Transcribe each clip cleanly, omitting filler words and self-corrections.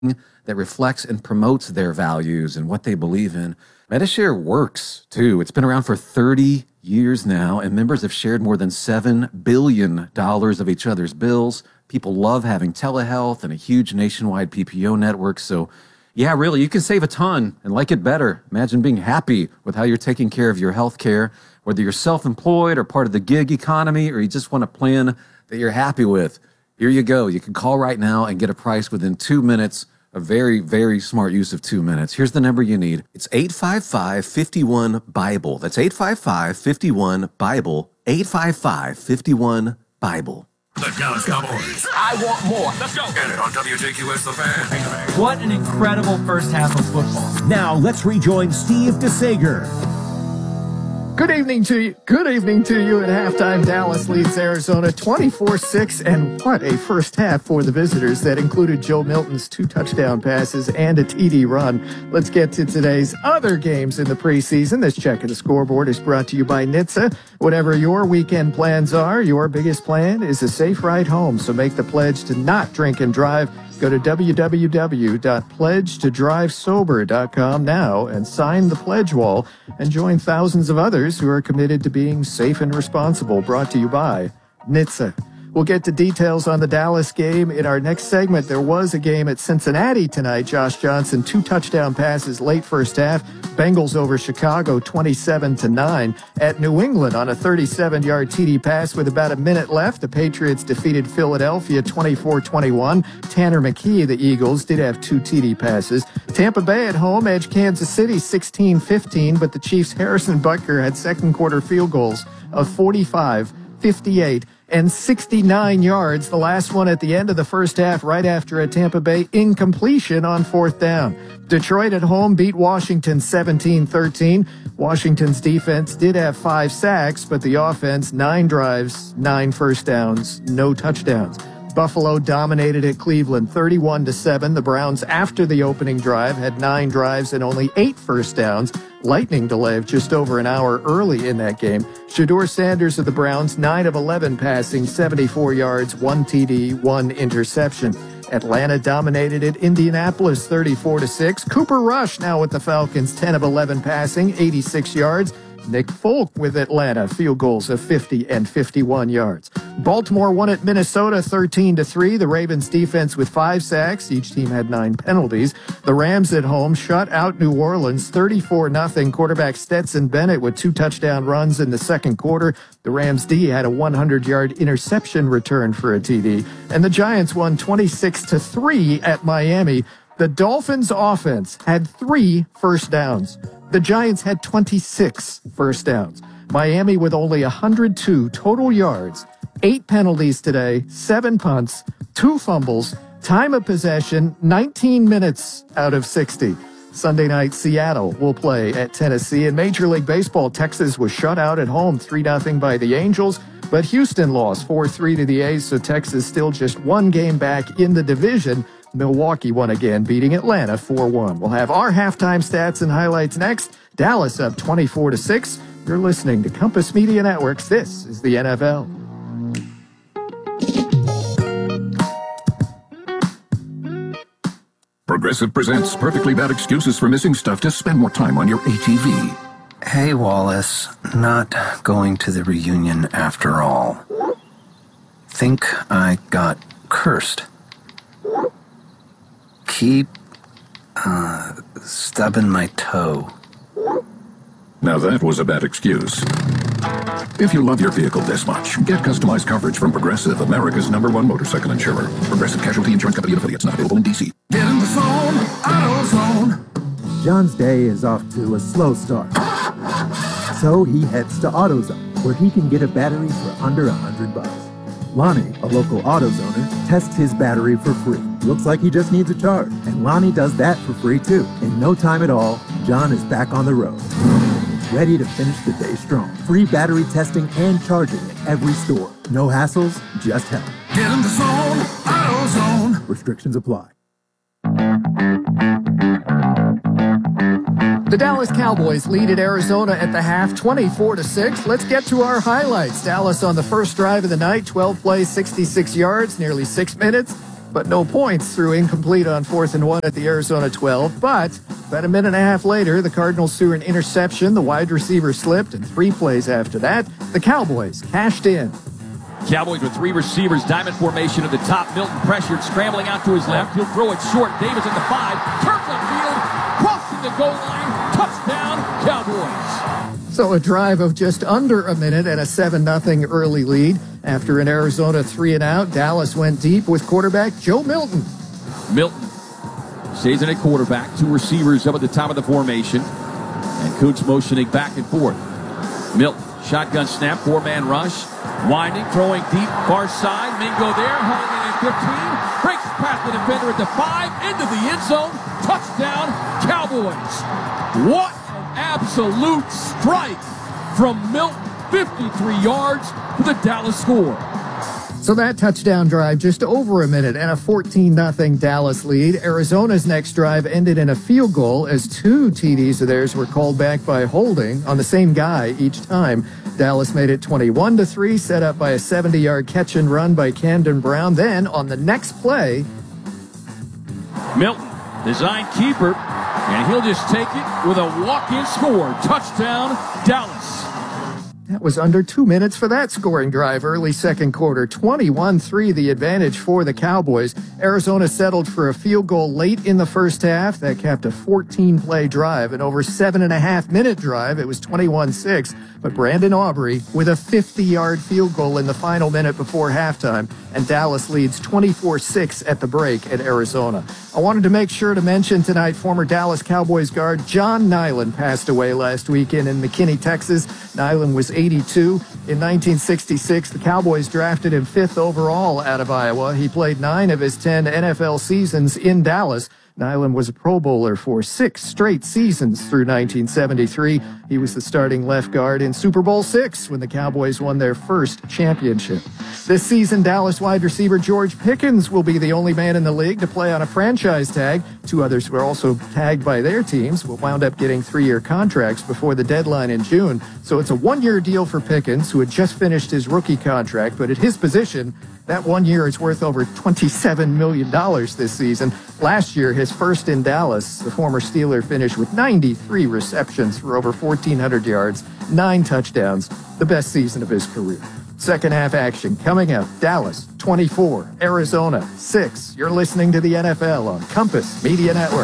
that reflects and promotes their values and what they believe in. Medi-Share works, too. It's been around for 30 years now, and members have shared more than $7 billion of each other's bills. People love having telehealth and a huge nationwide PPO network. So, yeah, really, you can save a ton and like it better. Imagine being happy with how you're taking care of your health care, whether you're self-employed or part of the gig economy, or you just want a plan that you're happy with. Here you go. You can call right now and get a price within 2 minutes. A very, very smart use of 2 minutes. Here's the number you need. It's 855-51-BIBLE. That's 855-51-BIBLE. 855-51-BIBLE. The Dallas Cowboys. I want more. Let's go. Get it on WJQS The Fan. What an incredible first half of football. Now let's rejoin Steve DeSager. Good evening to you. Good evening to you. At halftime, Dallas leads Arizona 24-6, and what a first half for the visitors that included Joe Milton's 2 touchdown passes and a TD run. Let's get to today's other games in the preseason. This check of the scoreboard is brought to you by NHTSA. Whatever your weekend plans are, your biggest plan is a safe ride home. So make the pledge to not drink and drive. Go to www.pledgetodrivesober.com now and sign the pledge wall and join thousands of others who are committed to being safe and responsible. Brought to you by NHTSA. We'll get to details on the Dallas game in our next segment. There was a game at Cincinnati tonight. Josh Johnson, 2 touchdown passes late first half. Bengals over Chicago 27-9. At New England on a 37-yard TD pass with about a minute left, the Patriots defeated Philadelphia 24-21. Tanner McKee, the Eagles, did have 2 TD passes. Tampa Bay at home edged Kansas City 16-15, but the Chiefs' Harrison Butker had second quarter field goals of 45, 58, and 69 yards, the last one at the end of the first half, right after a Tampa Bay incompletion on 4th down. Detroit at home beat Washington 17-13. Washington's defense did have 5 sacks, but the offense, 9 drives, 9 first downs, no touchdowns. Buffalo dominated at Cleveland 31-7. The Browns, after the opening drive, had 9 drives and only 8 first downs. Lightning delay of just over an hour early in that game. Shedeur Sanders of the Browns, 9 of 11 passing, 74 yards, 1 TD, 1 interception. Atlanta dominated at Indianapolis 34-6. Cooper Rush now with the Falcons, 10 of 11 passing, 86 yards. Nick Folk with Atlanta, field goals of 50 and 51 yards. Baltimore won at Minnesota 13-3. The Ravens defense with 5 sacks. Each team had 9 penalties. The Rams at home shut out New Orleans 34-0. Quarterback Stetson Bennett with 2 touchdown runs in the second quarter. The Rams D had a 100-yard interception return for a TD. And the Giants won 26-3 at Miami. The Dolphins offense had 3 first downs. The Giants had 26 first downs. Miami with only 102 total yards, 8 penalties today, 7 punts, 2 fumbles, time of possession, 19 minutes out of 60. Sunday night, Seattle will play at Tennessee. In Major League Baseball, Texas was shut out at home 3-0 by the Angels, but Houston lost 4-3 to the A's, so Texas still just 1 game back in the division. Milwaukee won again, beating Atlanta 4-1. We'll have our halftime stats and highlights next. Dallas up 24-6. You're listening to Compass Media Networks. This is the NFL. Progressive presents Perfectly Bad Excuses for Missing Stuff to Spend More Time on Your ATV. Hey, Wallace. Not going to the reunion after all. Think I got cursed. Keep stubbing my toe. Now that was a bad excuse. If you love your vehicle this much, get customized coverage from Progressive, America's #1 motorcycle insurer. Progressive Casualty Insurance Company and affiliates, not available in D.C. Get in the zone, AutoZone. John's day is off to a slow start. So he heads to AutoZone, where he can get a battery for under $100. Lonnie, a local AutoZoner, tests his battery for free. Looks like he just needs a charge, and Lonnie does that for free too. In no time at all, John is back on the road, ready to finish the day strong. Free battery testing and charging at every store. No hassles, just help. Get in the zone, AutoZone. Restrictions apply. The Dallas Cowboys lead at Arizona at the half, 24-6. Let's get to our highlights. Dallas on the first drive of the night, 12 plays, 66 yards, nearly 6 minutes. but no points through incomplete on 4th and 1 at the Arizona 12. But about a minute and a half later, the Cardinals threw an interception, the wide receiver slipped, and 3 plays after that, the Cowboys cashed in. Cowboys with 3 receivers, diamond formation at the top. Milton pressured, scrambling out to his left. He'll throw it short. Davis at the 5, turns upfield, crossing the goal line, touchdown, Cowboys. So a drive of just under a minute and a 7-0 early lead. After an Arizona 3-and-out, Dallas went deep with quarterback Joe Milton. Milton stays in at quarterback. 2 receivers up at the top of the formation. And Kuntz motioning back and forth. Milton, shotgun snap, 4-man rush. Winding, throwing deep, far side. Mingo there, hauling it at 15. Breaks past the defender at the 5, into the end zone. Touchdown, Cowboys. What an absolute strike from Milton. 53 yards for the Dallas score. So that touchdown drive, just over a minute and a 14-0 Dallas lead. Arizona's next drive ended in a field goal as 2 TDs of theirs were called back by holding on the same guy each time. Dallas made it 21-3, set up by a 70-yard catch and run by Camden Brown. Then on the next play, Milton, design keeper, and he'll just take it with a walk-in score. Touchdown, Dallas. that was under 2 minutes for that scoring drive early second quarter. 21-3 the advantage for the Cowboys. Arizona settled for a field goal late in the first half. That capped a 14-play drive, an over 7.5-minute drive. It was 21-6. But Brandon Aubrey with a 50-yard field goal in the final minute before halftime, and Dallas leads 24-6 at the break at Arizona. I wanted to make sure to mention tonight former Dallas Cowboys guard John Nyland passed away last weekend in McKinney, Texas. Nyland was 82. In 1966, the Cowboys drafted him 5th overall out of Iowa. He played 9 of his 10 NFL seasons in Dallas. Nyland was a Pro Bowler for 6 straight seasons through 1973. He was the starting left guard in Super Bowl VI when the Cowboys won their first championship. This season, Dallas wide receiver George Pickens will be the only man in the league to play on a franchise tag. 2 others were also tagged by their teams, but wound up getting 3-year contracts before the deadline in June. So it's a 1-year deal for Pickens, who had just finished his rookie contract, but at his position, that 1 year is worth over $27 million this season. Last year, his first in Dallas, the former Steeler finished with 93 receptions for over 1,400 yards, 9 touchdowns, the best season of his career. Second half action coming up. Dallas 24, Arizona 6. You're listening to the NFL on Compass Media Network.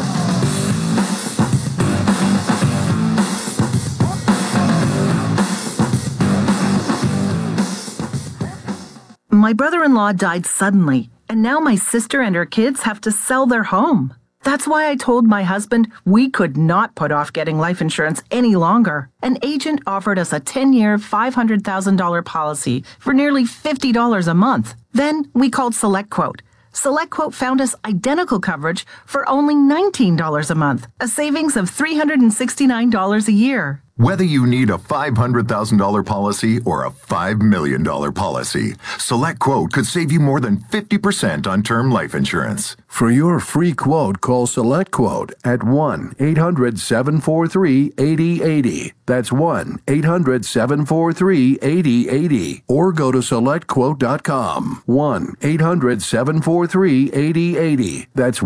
My brother-in-law died suddenly, and now my sister and her kids have to sell their home. That's why I told my husband we could not put off getting life insurance any longer. An agent offered us a 10-year, $500,000 policy for nearly $50 a month. Then we called SelectQuote. SelectQuote found us identical coverage for only $19 a month, a savings of $369 a year. Whether you need a $500,000 policy or a $5 million policy, SelectQuote could save you more than 50% on term life insurance. For your free quote, call SelectQuote at 1-800-743-8080. That's 1-800-743-8080. Or go to SelectQuote.com. 1-800-743-8080. That's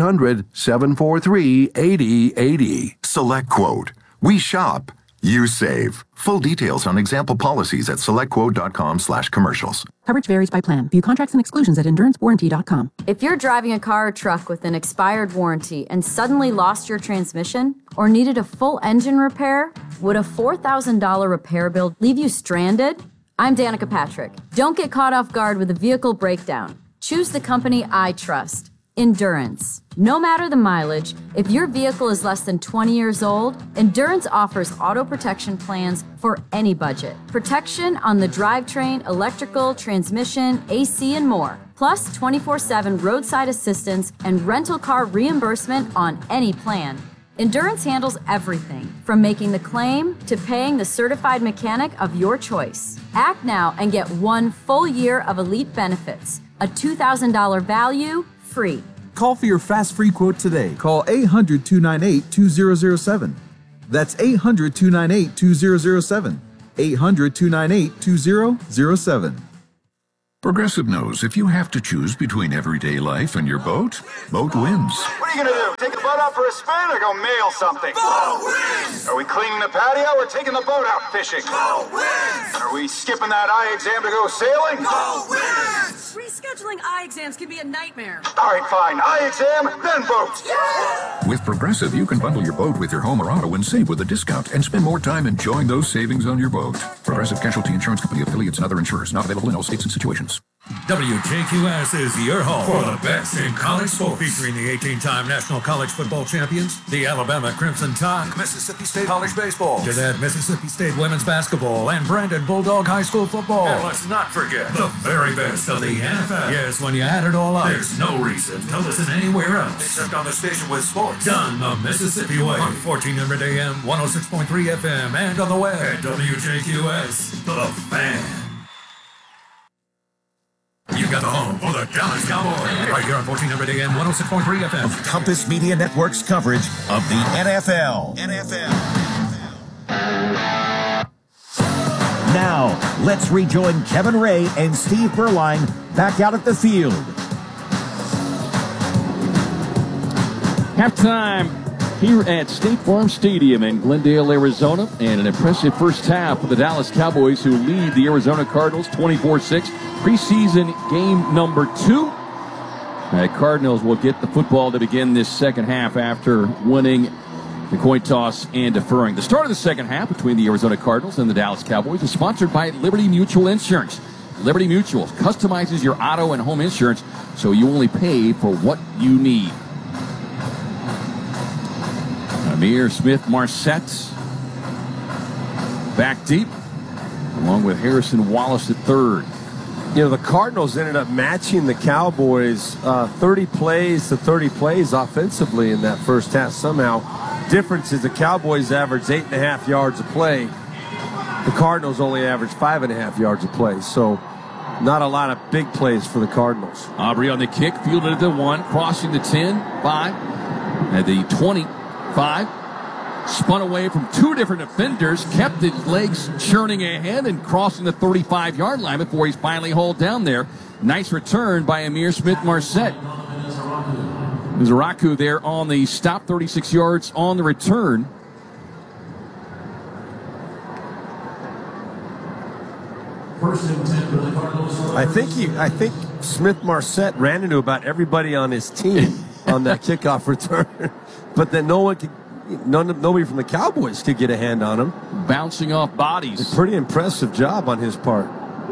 1-800-743-8080. SelectQuote. We shop. You save. Full details on example policies at SelectQuote.com/commercials. Coverage varies by plan. View contracts and exclusions at EnduranceWarranty.com. If you're driving a car or truck with an expired warranty and suddenly lost your transmission or needed a full engine repair, would a $4,000 repair bill leave you stranded? I'm Danica Patrick. Don't get caught off guard with a vehicle breakdown. Choose the company I trust. Endurance. No matter the mileage, if your vehicle is less than 20 years old, Endurance offers auto protection plans for any budget. Protection on the drivetrain, electrical, transmission, AC, and more. Plus 24/7 roadside assistance and rental car reimbursement on any plan. Endurance handles everything, from making the claim to paying the certified mechanic of your choice. Act now and get 1 full year of elite benefits. A $2,000 value, free. Call for your fast free quote today. Call 800-298-2007. That's 800-298-2007. 800-298-2007. Progressive knows if you have to choose between everyday life and your boat, boat wins. What are you gonna do? Take the boat out for a spin or go mail something? Boat wins! Are we cleaning the patio or taking the boat out fishing? Boat wins! Are we skipping that eye exam to go sailing? Boat wins! Rescheduling eye exams can be a nightmare. All right, fine. Eye exam, then boat. Yeah! With Progressive, you can bundle your boat with your home or auto and save with a discount and spend more time enjoying those savings on your boat. Progressive Casualty Insurance Company, affiliates, and other insurers not available in all states and situations. WJQS is your home for the best in college sports, featuring the 18-time national college football champions, the Alabama Crimson Tide, Mississippi State College Baseball, to that Mississippi State women's basketball, and Brandon Bulldog High School football. And let's not forget the very best of the NFL. Yes, when you add it all up, there's no reason to listen anywhere else except on the station with sports done the Mississippi way on 1400 AM, 106.3 FM, and on the web at WJQS, The Fan. You got the home for the Dallas Cowboys right here on 1400 AM, 106.3 FM. Of Compass Media Network's coverage of the NFL. Now, let's rejoin Kevin Ray and Steve Berline back out at the field. Halftime here at State Farm Stadium in Glendale, Arizona, and an impressive first half for the Dallas Cowboys, who lead the Arizona Cardinals 24-6. Preseason game number 2. The Cardinals will get the football to begin this second half after winning the coin toss and deferring. The start of the second half between the Arizona Cardinals and the Dallas Cowboys is sponsored by Liberty Mutual Insurance. Liberty Mutual customizes your auto and home insurance so you only pay for what you need. Ihmir Smith-Marsette back deep, along with Harrison Wallace at third. You know, the Cardinals ended up matching the Cowboys 30 plays to 30 plays offensively in that first half somehow. Difference is the Cowboys averaged 8.5 yards a play. The Cardinals only averaged 5.5 yards a play. So not a lot of big plays for the Cardinals. Aubrey on the kick, fielded at the 1, crossing the 10, 5, at the 25. Spun away from 2 different defenders, kept his legs churning ahead and crossing the 35-yard line before he's finally hauled down there. Nice return by Ihmir Smith-Marsette. Zaraku there on the stop, 36 yards on the return. I think Smith-Marsette ran into about everybody on his team on that kickoff return, but then nobody from the Cowboys could get a hand on him. Bouncing off bodies. A pretty impressive job on his part.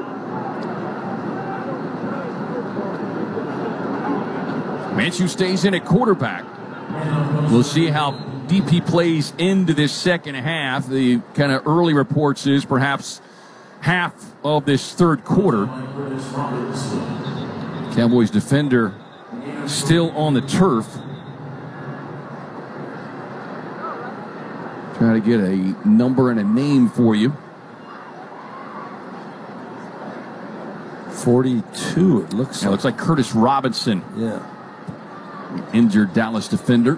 Minshew stays in at quarterback. We'll see how deep he plays into this second half. The kind of early reports is perhaps half of this third quarter. Cowboys defender still on the turf. Try to get a number and a name for you. 42, it looks like. It looks like Curtis Robinson. Yeah. Injured Dallas defender.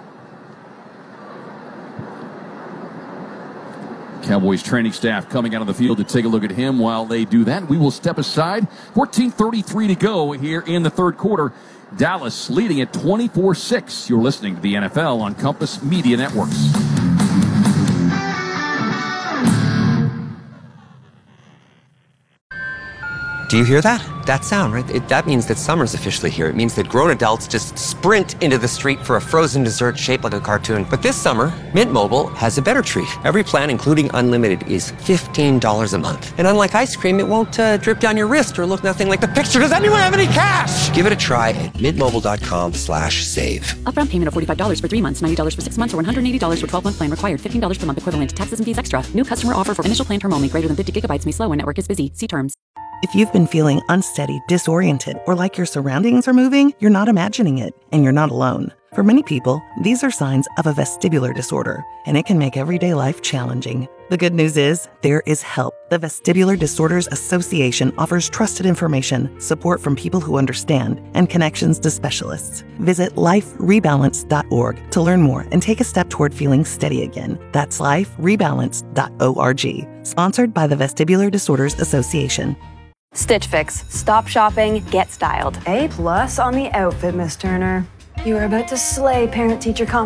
Cowboys training staff coming out of the field to take a look at him. While they do that, we will step aside. 14:33 to go here in the third quarter. Dallas leading at 24-6. You're listening to the NFL on Compass Media Networks. Do you hear that? That sound, right? That means that summer's officially here. It means that grown adults just sprint into the street for a frozen dessert shaped like a cartoon. But this summer, Mint Mobile has a better treat. Every plan, including unlimited, is $15 a month. And unlike ice cream, it won't drip down your wrist or look nothing like the picture. Does anyone have any cash? Give it a try at mintmobile.com/save. Upfront payment of $45 for 3 months, $90 for 6 months, or $180 for 12-month plan required. $15 per month equivalent. Taxes and fees extra. New customer offer for initial plan term only. Greater than 50 gigabytes may slow when network is busy. See terms. If you've been feeling unsteady, disoriented, or like your surroundings are moving, you're not imagining it, and you're not alone. For many people, these are signs of a vestibular disorder, and it can make everyday life challenging. The good news is, there is help. The Vestibular Disorders Association offers trusted information, support from people who understand, and connections to specialists. Visit liferebalance.org to learn more and take a step toward feeling steady again. That's liferebalance.org. Sponsored by the Vestibular Disorders Association. Stitch Fix. Stop shopping, get styled. A+ on the outfit, Miss Turner. You are about to slay parent-teacher